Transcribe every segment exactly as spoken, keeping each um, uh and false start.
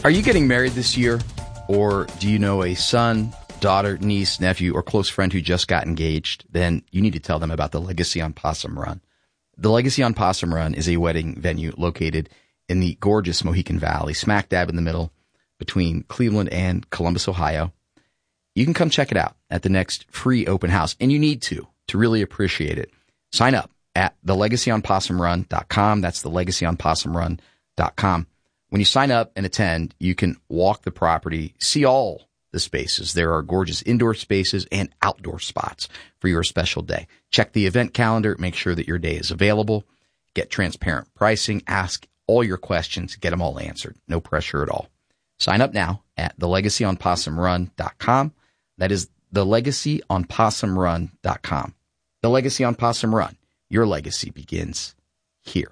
Are you getting married this year? Or do you know a son, daughter, niece, nephew, or close friend who just got engaged? Then you need to tell them about the Legacy on Possum Run. The Legacy on Possum Run is a wedding venue located in the gorgeous Mohican Valley, smack dab in the middle between Cleveland and Columbus, Ohio. You can come check it out at the next free open house, and you need to, to really appreciate it. Sign up at the legacy on possum run dot com. That's the legacy on possum run dot com. When you sign up and attend, you can walk the property, see all the spaces. There are gorgeous indoor spaces and outdoor spots for your special day. Check the event calendar, make sure that your day is available, get transparent pricing, ask all your questions, get them all answered. No pressure at all. Sign up now at the legacy on possum run dot com. That is the legacy on possum run dot com. The Legacy on Possum Run. Your legacy begins here.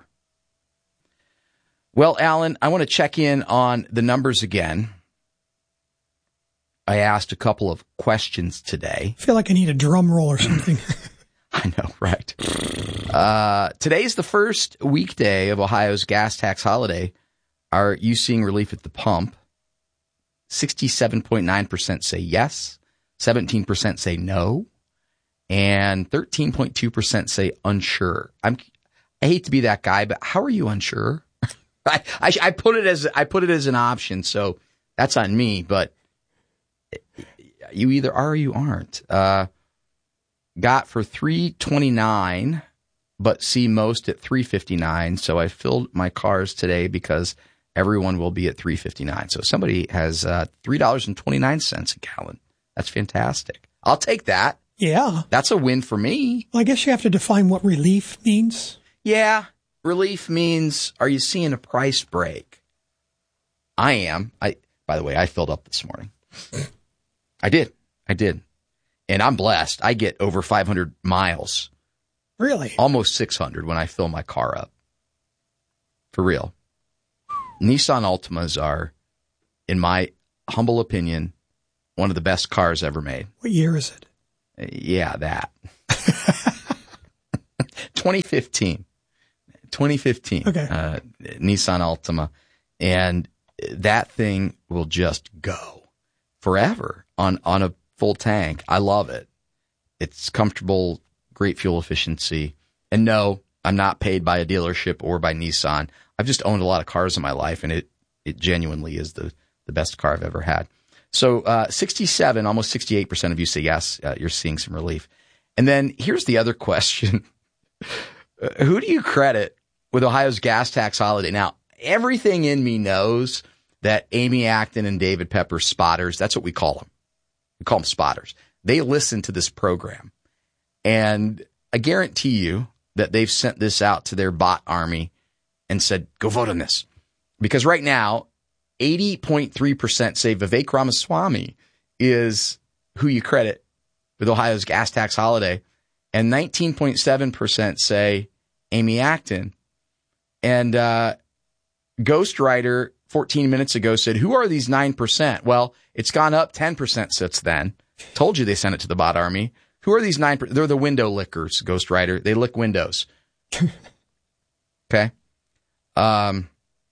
Well, Alan, I want to check in on the numbers again. I asked a couple of questions today. I feel like I need a drum roll or something. I know, right? Uh, today's the first weekday of Ohio's gas tax holiday. Are you seeing relief at the pump? sixty-seven point nine percent say yes, seventeen percent say no, and thirteen point two percent say unsure. I'm, I hate to be that guy, but how are you unsure? I, I, I put it as I put it as an option, so that's on me. But you either are or you aren't. Uh, got for three twenty-nine, but see most at three fifty-nine. So I filled my cars today because everyone will be at three fifty-nine. So somebody has uh, three dollars and twenty-nine cents a gallon. That's fantastic. I'll take that. Yeah, that's a win for me. Well, I guess you have to define what relief means. Yeah. Relief means, are you seeing a price break? I am. I, by the way, I filled up this morning. I did. I did. And I'm blessed. I get over five hundred miles. Really? Almost six hundred when I fill my car up. For real. Nissan Altimas are, in my humble opinion, one of the best cars ever made. What year is it? Uh, yeah, that. twenty fifteen. twenty fifteen, okay. uh, Nissan Altima, and that thing will just go forever on, on a full tank. I love it. It's comfortable, great fuel efficiency. And no, I'm not paid by a dealership or by Nissan. I've just owned a lot of cars in my life, and it, it genuinely is the, the best car I've ever had. So uh, sixty-seven, almost sixty-eight percent of you say yes, uh, you're seeing some relief. And then here's the other question. Who do you credit with Ohio's gas tax holiday? Now, everything in me knows that Amy Acton and David Pepper spotters, that's what we call them. We call them spotters. They listen to this program. And I guarantee you that they've sent this out to their bot army and said, go vote on this. Because right now, eighty point three percent say Vivek Ramaswamy is who you credit with Ohio's gas tax holiday. And nineteen point seven percent say Amy Acton. And uh, Ghostwriter fourteen minutes ago said, who are these nine percent? Well, it's gone up ten percent since then. Told you they sent it to the bot army. Who are these nine percent? They're the window lickers, Ghostwriter. They lick windows. Okay. Um,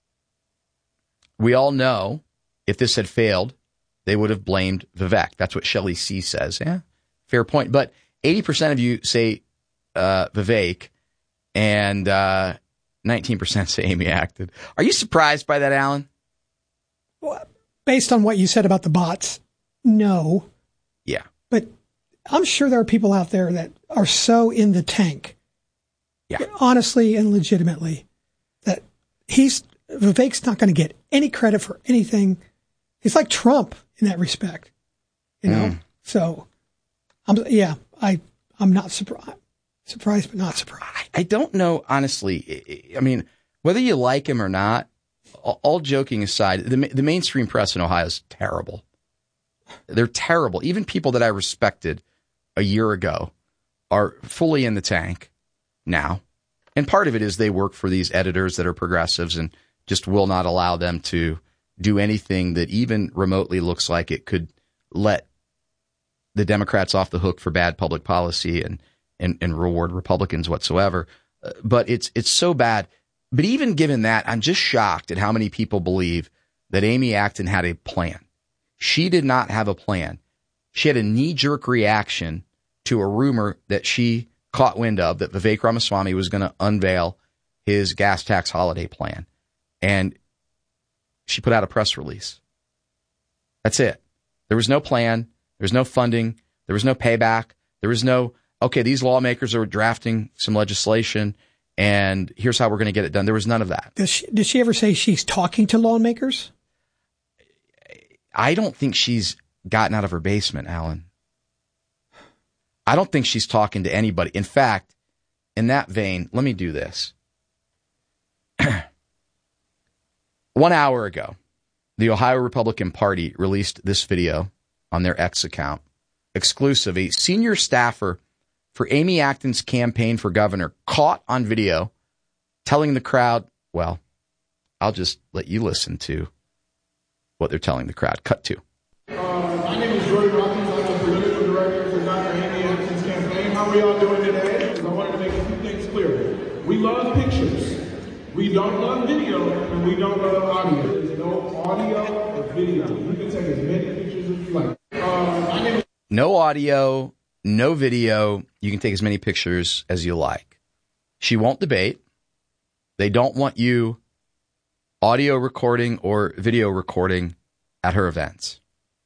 we all know if this had failed, they would have blamed Vivek. That's what Shelley C. says. Yeah, fair point. But eighty percent of you say uh, Vivek, and uh, nineteen percent say Amy Acton. Are you surprised by that, Alan? Well, based on what you said about the bots, no. Yeah. But I'm sure there are people out there that are so in the tank, yeah, honestly and legitimately, that he's Vivek's not going to get any credit for anything. He's like Trump in that respect, you know. Mm. So, I'm yeah, I I'm not surprised, surprised but not surprised. I don't know, honestly. I mean, whether you like him or not, all joking aside, the the mainstream press in Ohio is terrible. They're terrible. Even people that I respected a year ago are fully in the tank now. And part of it is they work for these editors that are progressives and just will not allow them to do anything that even remotely looks like it could let the Democrats off the hook for bad public policy and, and, and reward Republicans whatsoever. But it's it's so bad. But even given that, I'm just shocked at how many people believe that Amy Acton had a plan. She did not have a plan. She had a knee-jerk reaction to a rumor that she caught wind of, that Vivek Ramaswamy was going to unveil his gas tax holiday plan. And she put out a press release. That's it. There was no plan. There was no funding. There was no payback. There was no, okay, these lawmakers are drafting some legislation, and here's how we're going to get it done. There was none of that. Does she, did she ever say she's talking to lawmakers? I don't think she's gotten out of her basement, Alan. I don't think she's talking to anybody. In fact, in that vein, let me do this. One hour ago, the Ohio Republican Party released this video on their X account. Exclusive. A senior staffer for Amy Acton's campaign for governor caught on video telling the crowd, well, I'll just let you listen to what they're telling the crowd. Cut to. Uh, my name is Jordan Robbins. I'm the political director for Doctor Amy Acton's campaign. How are y'all doing today? Because I wanted to make a few things clear. We love pictures. We don't love video, and we don't love audio. There's no audio or video. You can take as many pictures as you like. Uh, my name is No audio, no video. You can take as many pictures as you like. She won't debate. They don't want you audio recording or video recording at her events.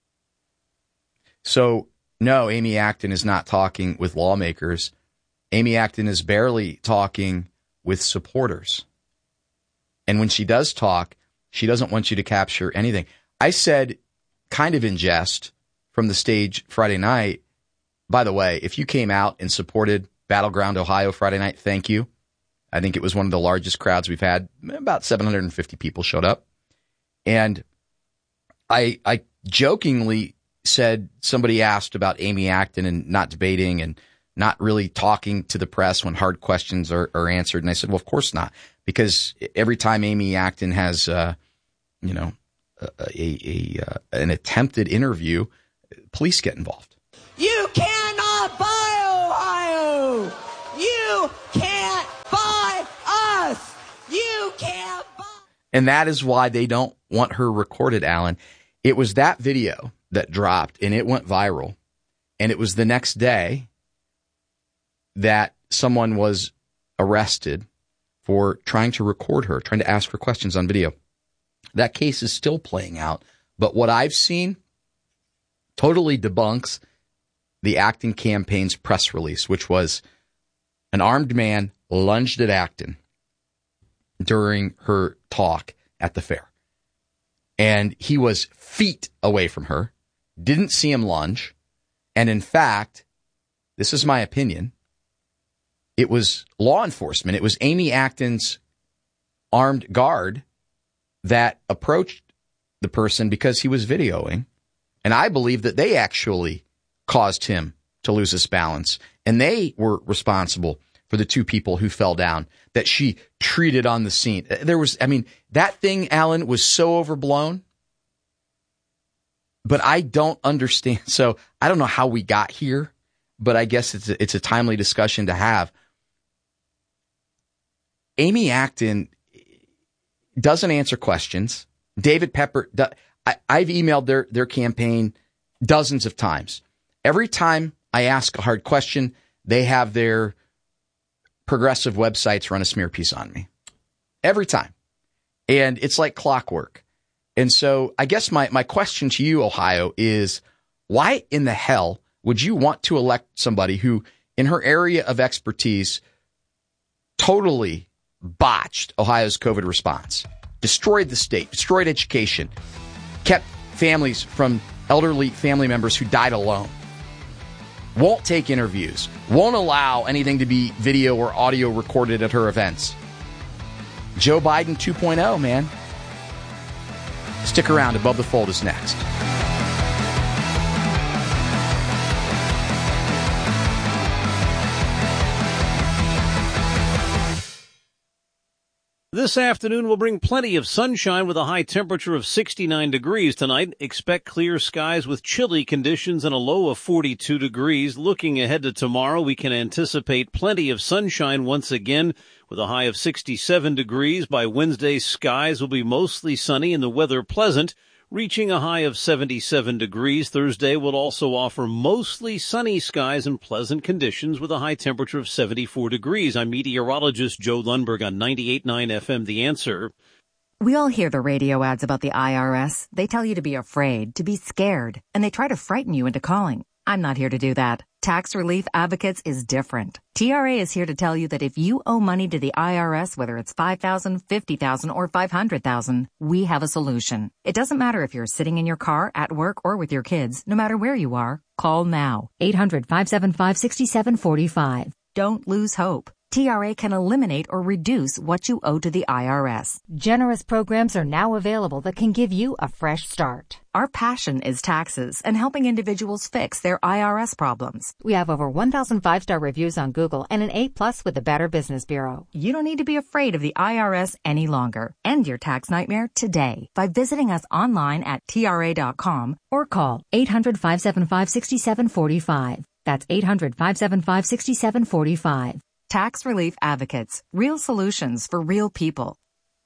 So, no, Amy Acton is not talking with lawmakers. Amy Acton is barely talking with supporters. And when she does talk, she doesn't want you to capture anything. I said, kind of in jest, from the stage Friday night, by the way, if you came out and supported Battleground Ohio Friday night, thank you. I think it was one of the largest crowds we've had. About seven hundred fifty people showed up. And I I jokingly said, somebody asked about Amy Acton and not debating and not really talking to the press when hard questions are, are answered. And I said, well, of course not. Because every time Amy Acton has, uh, you know, a, a, a uh, an attempted interview, police get involved. You cannot buy Ohio. You can't buy us. You can't buy. And that is why they don't want her recorded, Alan. It was that video that dropped and it went viral. And it was the next day that someone was arrested for trying to record her, trying to ask her questions on video. That case is still playing out. But what I've seen totally debunks the Acton campaign's press release, which was an armed man lunged at Acton during her talk at the fair. And he was feet away from her, didn't see him lunge. And in fact, this is my opinion, it was law enforcement. It was Amy Acton's armed guard that approached the person because he was videoing. And I believe that they actually caused him to lose his balance. And they were responsible for the two people who fell down that she treated on the scene. There was, I mean, that thing, Alan, was so overblown. But I don't understand. So I don't know how we got here, but I guess it's a, it's a timely discussion to have. Amy Acton doesn't answer questions. David Pepper, I, I've emailed their, their campaign dozens of times. Every time I ask a hard question, they have their progressive websites run a smear piece on me. Every time. And it's like clockwork. And so I guess my, my question to you, Ohio, is why in the hell would you want to elect somebody who, in her area of expertise, totally botched Ohio's COVID response, destroyed the state, destroyed education, kept families from elderly family members who died alone, won't take interviews, won't allow anything to be video or audio recorded at her events? Joe Biden two point oh, man. Stick around. Above the Fold is next. This This afternoon will bring plenty of sunshine with a high temperature of sixty-nine degrees tonight. Expect clear skies with chilly conditions and a low of forty-two degrees. Looking ahead to tomorrow, we can anticipate plenty of sunshine once again with a high of sixty-seven degrees. By Wednesday, skies will be mostly sunny and the weather pleasant, reaching a high of seventy-seven degrees. Thursday will also offer mostly sunny skies and pleasant conditions with a high temperature of seventy-four degrees. I'm meteorologist Joe Lundberg on ninety-eight point nine F M, The Answer. We all hear the radio ads about the I R S. They tell you to be afraid, to be scared, and they try to frighten you into calling. I'm not here to do that. Tax Relief Advocates is different. T R A is here to tell you that if you owe money to the I R S, whether it's five thousand dollars, fifty thousand dollars, or five hundred thousand dollars, we have a solution. It doesn't matter if you're sitting in your car, at work, or with your kids. No matter where you are, call now. eight hundred, five seven five, six seven four five. Don't lose hope. T R A can eliminate or reduce what you owe to the I R S. Generous programs are now available that can give you a fresh start. Our passion is taxes and helping individuals fix their I R S problems. We have over one thousand five-star reviews on Google and an A plus with the Better Business Bureau. You don't need to be afraid of the I R S any longer. End your tax nightmare today by visiting us online at T R A dot com or call eight hundred, five seven five, six seven four five. That's eight hundred, five seven five, six seven four five. Tax Relief Advocates. Real solutions for real people.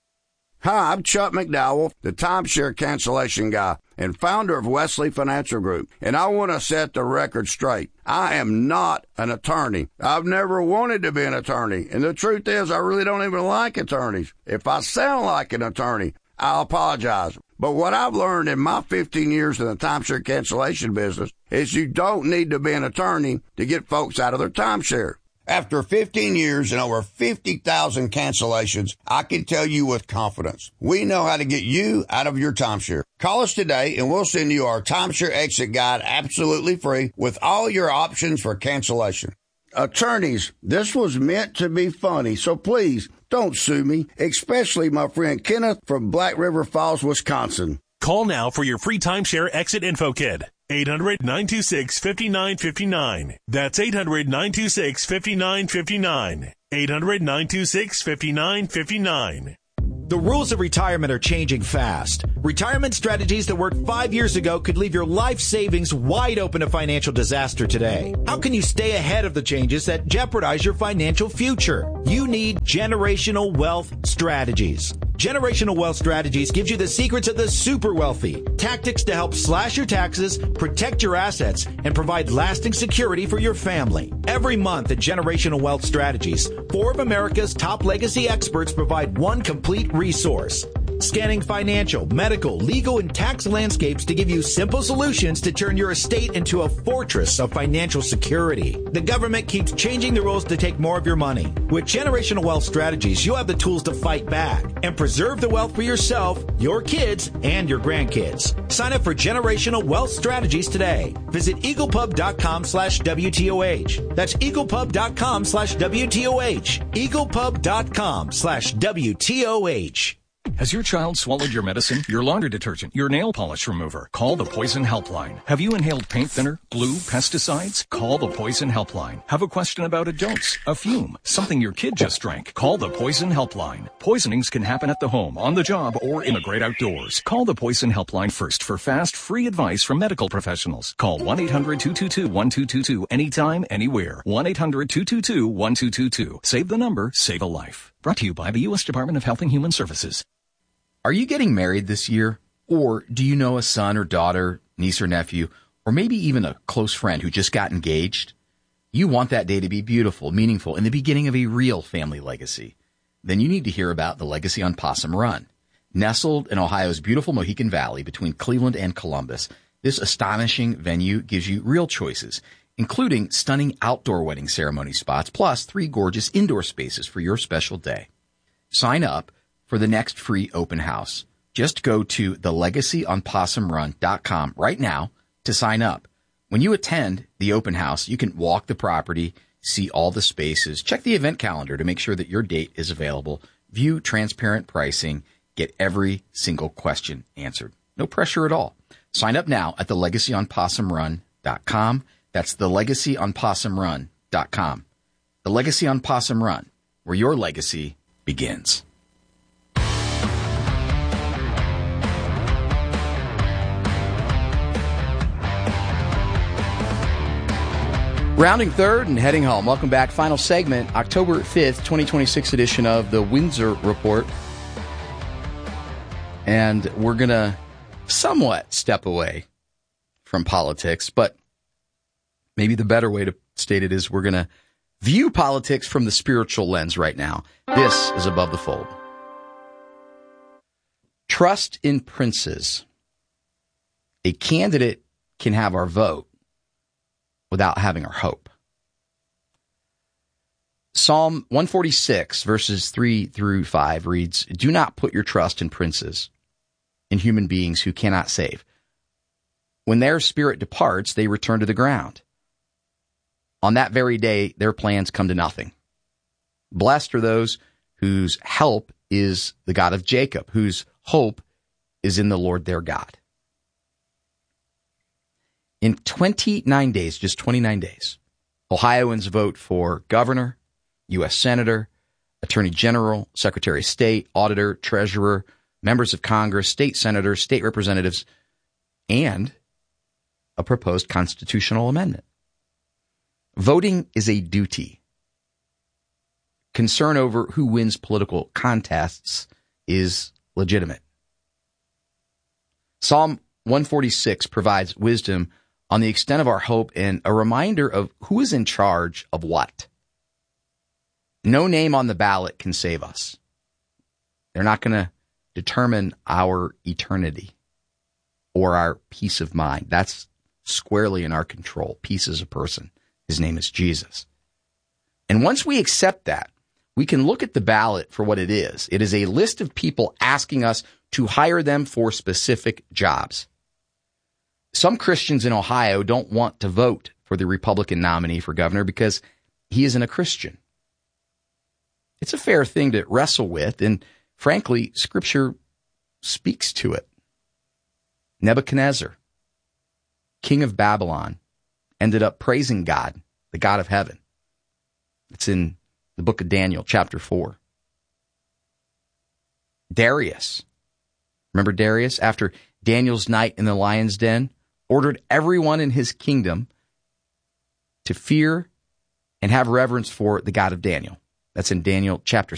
Hi, I'm Chuck McDowell, the timeshare cancellation guy and founder of Wesley Financial Group, and I want to set the record straight. I am not an attorney. I've never wanted to be an attorney, and the truth is I really don't even like attorneys. If I sound like an attorney, I'll apologize. But what I've learned in my fifteen years in the timeshare cancellation business is you don't need to be an attorney to get folks out of their timeshare. After fifteen years and over fifty thousand cancellations, I can tell you with confidence, we know how to get you out of your timeshare. Call us today and we'll send you our timeshare exit guide absolutely free with all your options for cancellation. Attorneys, this was meant to be funny, so please don't sue me, especially my friend Kenneth from Black River Falls, Wisconsin. Call now for your free timeshare exit info kit. eight hundred, nine two six, five nine five nine. That's eight hundred, nine two six, five nine five nine. eight hundred, nine two six, five nine five nine. The rules of retirement are changing fast. Retirement strategies that worked five years ago could leave your life savings wide open to financial disaster today. How can you stay ahead of the changes that jeopardize your financial future? You need Generational Wealth Strategies. Generational Wealth Strategies gives you the secrets of the super wealthy, tactics to help slash your taxes, protect your assets, and provide lasting security for your family. Every month at Generational Wealth Strategies, four of America's top legacy experts provide one complete resource, scanning financial, medical, legal, and tax landscapes to give you simple solutions to turn your estate into a fortress of financial security. The government keeps changing the rules to take more of your money. With Generational Wealth Strategies, you'll have the tools to fight back and preserve the wealth for yourself, your kids, and your grandkids. Sign up for Generational Wealth Strategies today. Visit eaglepub.com slash WTOH. That's eaglepub.com slash WTOH. eaglepub.com slash WTOH. Has your child swallowed your medicine, your laundry detergent, your nail polish remover? Call the Poison Helpline. Have you inhaled paint thinner, glue, pesticides? Call the Poison Helpline. Have a question about a dose, a fume, something your kid just drank? Call the Poison Helpline. Poisonings can happen at the home, on the job, or in the great outdoors. Call the Poison Helpline first for fast, free advice from medical professionals. Call one eight hundred, two two two, one two two two anytime, anywhere. one eight hundred, two two two, one two two two. Save the number, save a life. Brought to you by the U S Department of Health and Human Services. Are you getting married this year? Or do you know a son or daughter, niece or nephew, or maybe even a close friend who just got engaged? You want that day to be beautiful, meaningful, and the beginning of a real family legacy. Then you need to hear about the Legacy on Possum Run. Nestled in Ohio's beautiful Mohican Valley between Cleveland and Columbus, this astonishing venue gives you real choices, including stunning outdoor wedding ceremony spots, plus three gorgeous indoor spaces for your special day. Sign up for the next free open house. Just go to the legacy on possum run dot com right now to sign up. When you attend the open house, you can walk the property, see all the spaces, check the event calendar to make sure that your date is available, view transparent pricing, get every single question answered. No pressure at all. Sign up now at the legacy on possum run dot com. That's the legacy on possum run dot com. The Legacy on Possum Run, where your legacy begins. Rounding third and heading home. Welcome back. Final segment, October fifth, twenty twenty-six edition of the Windsor Report. And we're going to somewhat step away from politics, but maybe the better way to state it is we're going to view politics from the spiritual lens right now. This is Above the Fold. Trust in princes. A candidate can have our vote without having our hope. Psalm one forty-six, verses three through five reads, "Do not put your trust in princes, in human beings who cannot save. When their spirit departs, they return to the ground. On that very day, their plans come to nothing. Blessed are those whose help is the God of Jacob, whose hope is in the Lord their God." In twenty-nine days, just twenty-nine days, Ohioans vote for governor, U S senator, attorney general, secretary of state, auditor, treasurer, members of Congress, state senators, state representatives, and a proposed constitutional amendment. Voting is a duty. Concern over who wins political contests is legitimate. Psalm one forty-six provides wisdom on the extent of our hope and a reminder of who is in charge of what. No name on the ballot can save us. They're not going to determine our eternity or our peace of mind. That's squarely in our control. Peace is a person. His name is Jesus. And once we accept that, we can look at the ballot for what it is. It is a list of people asking us to hire them for specific jobs. Some Christians in Ohio don't want to vote for the Republican nominee for governor because he isn't a Christian. It's a fair thing to wrestle with, and frankly, Scripture speaks to it. Nebuchadnezzar, king of Babylon, ended up praising God, the God of heaven. It's in the book of Daniel, chapter four. Darius, remember Darius? After Daniel's night in the lion's den, ordered everyone in his kingdom to fear and have reverence for the God of Daniel. That's in Daniel chapter